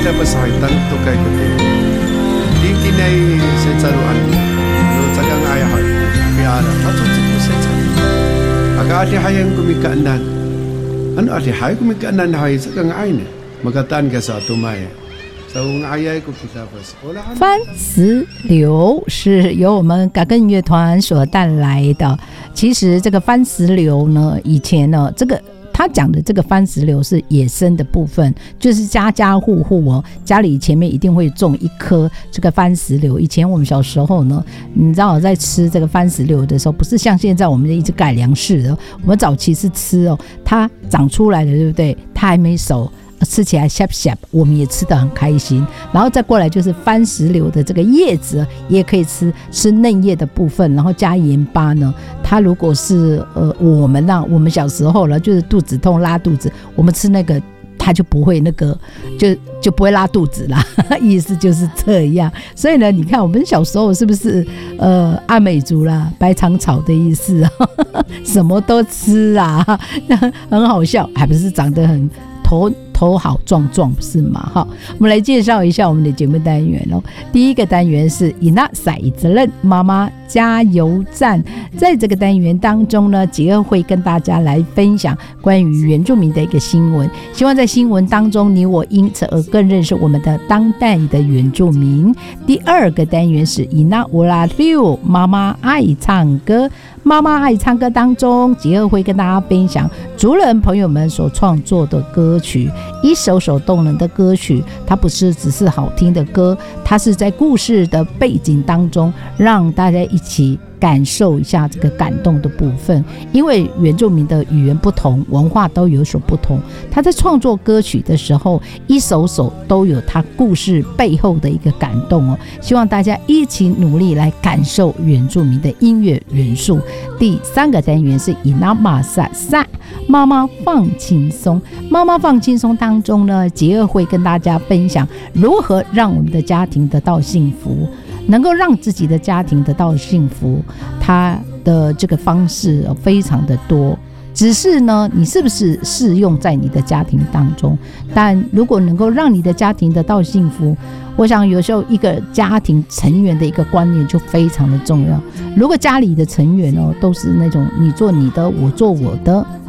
kita pasahitan to kay kote. Di kinay sa taruan. No tagang ayahay. Piara. Matutup ko sa taruan. Aga ati hayang kumikaanan. Ano ati hay kumikaanan hay sa kang ayne. Magataan ka sa tumaya. 番石榴是由我们嘎根乐团所带来的。其实这个番石榴呢，以前呢，这个他讲的这个番石榴是野生的部分，就是家家户户哦，家里前面一定会种一颗这个番石榴。以前我们小时候呢，你知道在吃这个番石榴的时候，不是像现在我们一直改良式的，我们早期是吃哦，它长出来的，对不对？它还没熟。吃起来香香，我们也吃得很开心。然后再过来就是番石榴的这个叶子也可以吃嫩叶的部分，然后加盐巴呢。它如果是我们小时候了，就是肚子痛拉肚子，我们吃那个它就不会那个就不会拉肚子啦，意思就是这样。所以呢，你看我们小时候是不是阿美族啦，白肠草的意思啊，什么都吃啊，很好笑，还不是长得很头好壮壮是吗？好，我们来介绍一下我们的节目单元哦。第一个单元是伊娜骰子任妈妈加油站，在这个单元当中呢，杰儿会跟大家来分享关于原住民的一个新闻，希望在新闻当中你我因此而更认识我们的当代的原住民。第二个单元是伊娜乌拉六妈妈爱唱歌，妈妈爱唱歌当中，杰儿会跟大家分享族人朋友们所创作的歌曲，一首首动人的歌曲，它不是只是好听的歌，它是在故事的背景当中让大家一起感受一下这个感动的部分。因为原住民的语言不同，文化都有所不同，他在创作歌曲的时候，一首首都有他故事背后的一个感动哦。希望大家一起努力来感受原住民的音乐元素。第三个单元是伊那玛萨萨妈妈放轻松，妈妈放轻松当中呢，杰儿会跟大家分享如何让我们的家庭得到幸福，能够让自己的家庭得到幸福，它的这个方式非常的多，只是呢，你是不是适用在你的家庭当中？但如果能够让你的家庭得到幸福，我想有时候一个家庭成员的一个观念就非常的重要。如果家里的成员都是那种你做你的，我做我的，